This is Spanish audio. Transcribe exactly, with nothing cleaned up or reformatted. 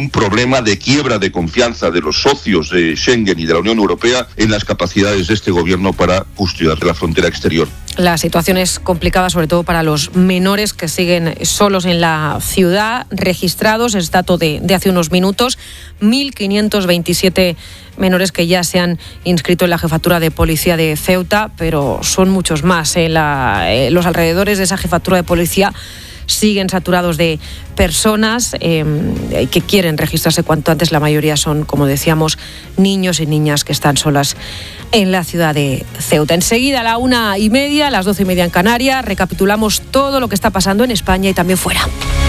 un problema de quiebra de confianza de los socios de Schengen y de la Unión Europea en las capacidades de este gobierno para custodiar la frontera exterior. La situación es complicada, sobre todo para los menores que siguen solos en la ciudad, registrados, es dato de, de hace unos minutos, mil quinientos veintisiete menores que ya se han inscrito en la jefatura de policía de Ceuta, pero son muchos más. En la, eh, los alrededores de esa jefatura de policía siguen saturados de personas eh, que quieren registrarse cuanto antes. La mayoría son, como decíamos, niños y niñas que están solas en la ciudad de Ceuta. Enseguida, a la una y media, a las doce y media en Canarias, recapitulamos todo lo que está pasando en España y también fuera.